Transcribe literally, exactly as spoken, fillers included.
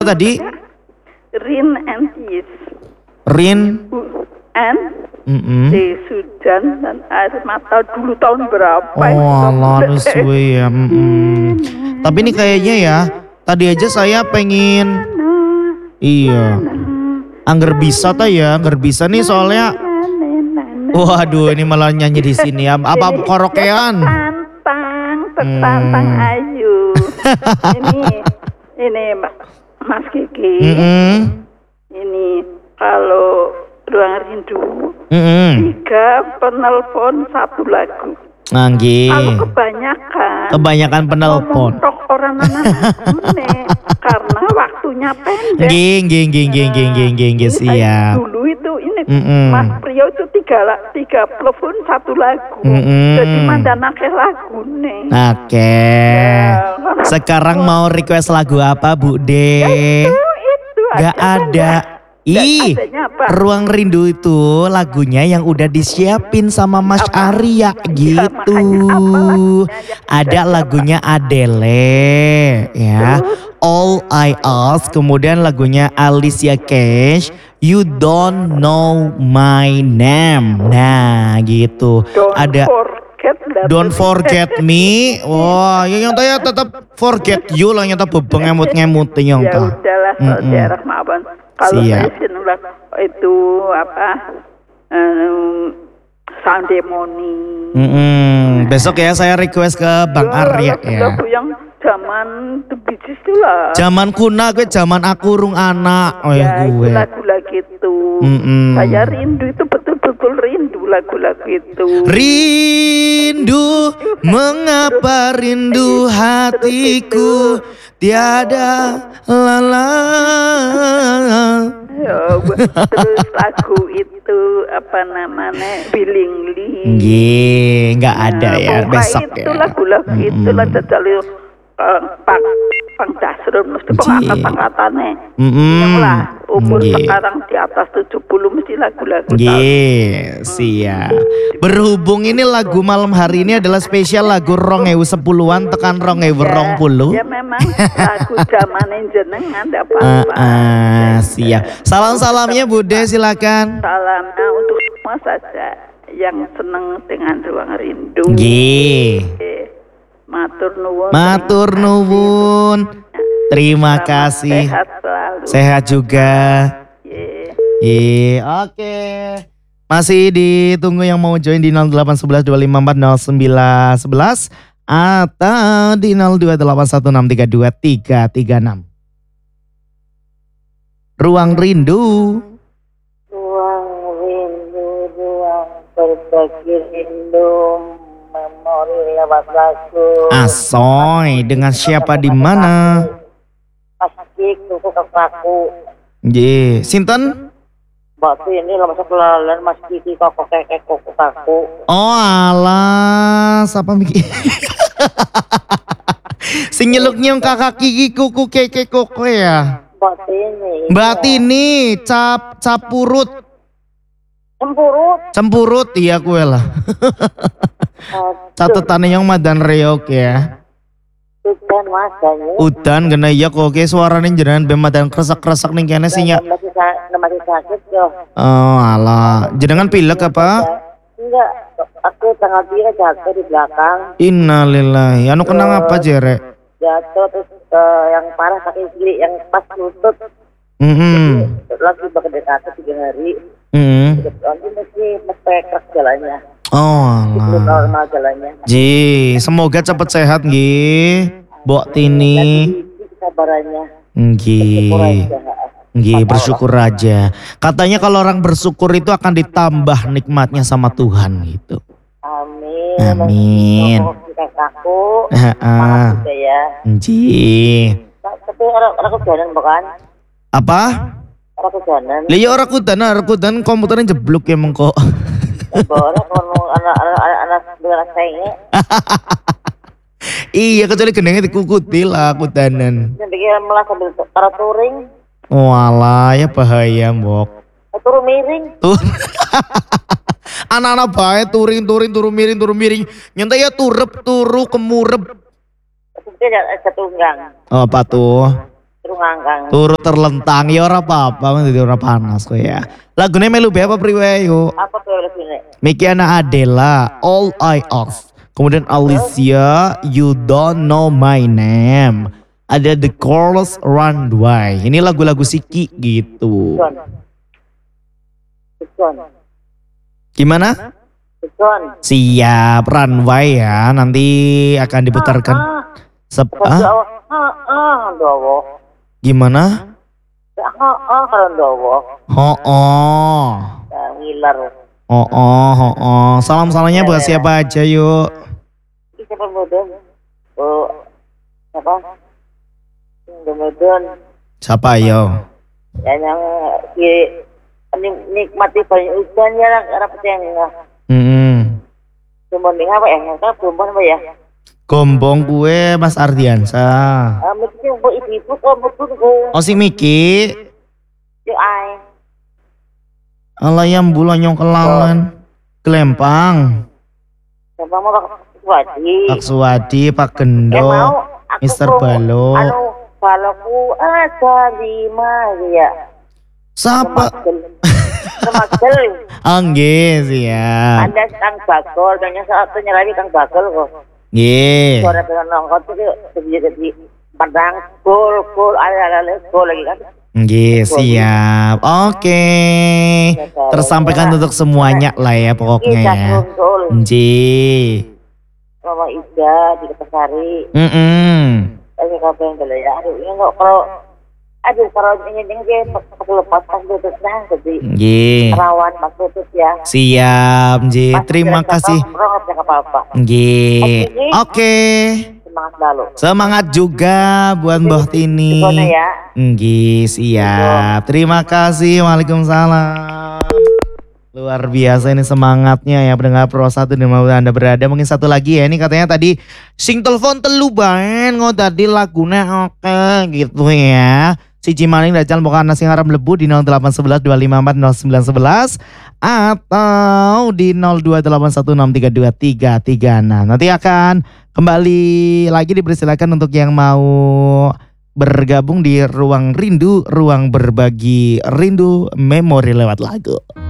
tadi? Rin and Tis. Rin and mm-mm. di Sudan dan air mata dulu tahun berapa? Oh Allah, suwe ya. Mm-mm. Tapi ini kayaknya ya, tadi aja saya pengen, iya, angger bisa ta ya, angger bisa nih soalnya. Waduh, ini malah nyanyi di sini ya. Apa karaokean? Tantang, tertantang hmm. ayu. ini, ini Mas Kiki. Mm-mm. Ini kalau Ruang Rindu, mm-hmm. tiga penelpon satu lagu. Nggih. Kalau kebanyakan, kebanyakan penelpon. Ngomong orang anak-anak karena waktunya pendek. Nggih, nggih, nggih, nggih, nggih, nggih, nggih, siap. Dulu itu ini mm-hmm. Mas Priyo itu tiga tiga telepon satu lagu. Mm-hmm. Jadi mandanake lagu nih. Oke. Okay. Ya, sekarang mau request lagu apa, Bu De? Ya, itu, itu Gak ada. Ih, Ruang Rindu itu lagunya yang udah disiapin sama Mas apa? Arya gitu. Ya, ada lagunya Adele, ya. All I Ask, kemudian lagunya Alicia Keys, You Don't Know My Name. Nah, gitu. Don't ada forget Don't Forget Me. Wah, yang tanya tetap Forget You lah, yang tetap bebeng ngemut-ngemut yang ya udahlah, saudara maafan. Kalau saya itu apa um, Sunday Morning. Mm-hmm. Besok ya saya request ke Bang ya, Arya ya. Lagu yang zaman The Bee Gees itu lah. Zaman kuna gue, zaman aku rung anak. Oh ya, ya gue. Lagu-lagu itu. Mm-hmm. Saya rindu itu betul-betul rindu lagu-lagu itu. Rindu, mengapa rindu hatiku tiada lala. Ya, terus lagu itu apa namanya Willingly. Nggih, nggak ada ya nah, besok itu ya. Itu lagu-lagu mm-hmm. itu lah jajal uh, Pak Pang Dasrul mesti pengangkat-angkatannya. Mm-hmm. lah umur Nggih. Sekarang di atas tujuh puluh mesti lagu-lagu. Nggih, siap. Hmm. Berhubung ini lagu malam hari ini adalah spesial lagu rong ewu sepuluhan tekan rong ewu rong puluh. Ya memang lagu zaman jenengan ada apa-apa. Uh, uh, siap. Salam-salamnya Bude silakan. Salamnya untuk semua saja yang senang dengan Ruang Rindu. Nggih. Matur nuwun. Matur nuwun. Terima Selamat kasih. Sehat selalu. Sehat juga. Iya, oke. Okay. Masih ditunggu yang mau join di nol delapan satu satu dua lima empat nol sembilan satu satu atau di nol dua delapan satu enam tiga dua tiga tiga enam. Ruang Rindu. Ruang rindu, ruang berbagi rindu. Memori lewat lagu. Asoy, dengan siapa di mana? Pasti kuku kakakku. Nggih, sinten? Waktu ini lama sekelalan Mas Kiki koko kekek kuku kaku. Oh alah, siapa mikir? Sing nyeluk nyong kakak Kiki kuku keke koko ya. Mbak Tini. Mbak Tini, cap capurut. Cempurut. Cempurut iya kue lah. Catetannya yang madan reok ya. Udan mas banyu. Udan kena iya kok oke suaranya jenengan be madan kresak-kresak nih kene sih ya. Masih, masih sakit yo. Oh alah, jenengan pilek apa? Enggak, aku tanggal tiga jatuh di belakang. Innalillahi. Anu kenang apa jere? Jatuh terus uh, yang parah sakit gigi yang pas lutut. Mm-hmm. Lagi berdekatan tiga hari. Mm-hmm. Nanti mesti mesti keras jalannya. Oh Allah. Normal jalannya. Ji, semoga cepat sehat nggih. Mbok Tini. Sabarannya. Nggih. Nggih, bersyukur aja. Katanya kalau orang bersyukur itu akan ditambah nikmatnya sama Tuhan gitu. Amin. Amin. Aku. Heeh. Ya. Nggih. Tapi orang kejalan bukan? Apa? Orang kejalan. Lah ya orang kudan, orang kudan komputernya jeblok ya mengko. Orang kalau anak-anak anak saya. Iya, kecuali gendengnya dikukuti lah kudanan. Pikir malah sambil taruh touring. Walah, ya bahaya, Mbok. Turu miring. Tuh. Anak-anak bae touring, touring, turu miring, turu miring. Nyantai ya turep, turu kemurep. Itu ada satu gang. Oh, apa tuh? ngangkang. Turut terlentang ya ora apa-apa, dadi ora panas kok ya. Lagune melu be apa priwe yo? Apa tuh sini? Miki ana Adela, All I Ask. Kemudian Alicia, You Don't Know My Name. Ada The Chorus Runway. Ini lagu-lagu Siki gitu. John. John. Gimana? John. Siap, Runway ya. Nanti akan diputarkan. Ah, Sep ah, ah? ah, ah, dowo. Gimana? Ah, ah, kalau dowo. Ho oh. Ah, ngiler. Oh oh, oh oh. Salam-salamnya buat siapa aja yuk. Ini siapa modern? Oh, siapa? Modern. Siapa yo? Ya yang si nik- nikmati banyak hujan ya lah, rapat yang Hmm. cuma nih apa ya? Kan belum apa ya? Gombong gue Mas Ardiansa. Ah, mesti untuk ibu-ibu kok betul kok. Oh si Miki. Yo ai. Alayam bulanyong kelalan. Gelempang. Siapa mau Pak Suwadi? Pak Suwadi, Pak Eh Gendo, mau aku Mister mau- Balo. Anu baloku ada lima ya. Siapa? Semagel. Angge siap. Ada Kang Bagol, kayaknya saat nyerabi Kang Bagol kok. Nggih. Suara dengan nongkot itu jadi padang gol gol ala ala gol lagi kan. Nggih, siap. Oke. Tersampaikan untuk semuanya lah ya pokoknya Iya ya. gol. Nggih. Mama Ida di Kertasari. Mm-mm. Lagi kapan dulu ya. Aduh ini nggak kalau aduh kalau ini ini pas pas lepas pas tutupnya jadi Nggih. rawan pas tutup ya. Siap, Nggih. Terima kasih. Merokok ya apa-apa. Nggih. Oke. Semangat selalu. Semangat juga buat Mbah Tini. Gimana ya? Nggih, siap. Terima kasih. Waalaikumsalam. Luar biasa ini semangatnya ya pendengar Pro satu di mana Anda berada. Mungkin satu lagi ya. Ini katanya tadi sing telepon telu bae ngo tadi laguna oke gitu ya. Siji maning dajal bukan nasi haram lebu di nol delapan satu satu dua lima empat nol sembilan satu satu atau di nol dua delapan satu enam tiga dua tiga tiga. Nah, nanti akan kembali lagi dipersilakan untuk yang mau bergabung di Ruang Rindu, ruang berbagi rindu memori lewat lagu.